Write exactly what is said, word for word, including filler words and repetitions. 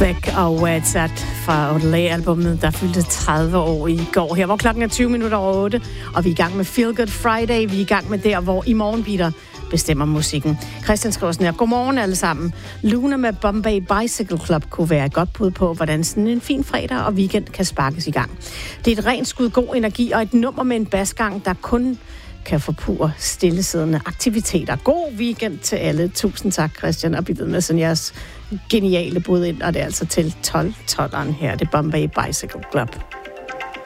Beck og What's That fra Odelay-albummet, der fyldte tredive år i går. Her hvor klokken er tyve minutter over otte, og vi er i gang med Feel Good Friday. Vi er i gang med der, hvor i morgen Peter bestemmer musikken. Christian skriver sådan her: godmorgen alle sammen. Luna med Bombay Bicycle Club kunne være et godt bud på, hvordan sådan en fin fredag og weekend kan sparkes i gang. Det er et rent skud god energi og et nummer med en basgang, der kun kan forpure stillesiddende aktiviteter. God weekend til alle. Tusind tak, Christian, og bliv ved med sådan jeres geniale bud ind, og det er altså til tolv tolveren her. Det er Bombay Bicycle Club.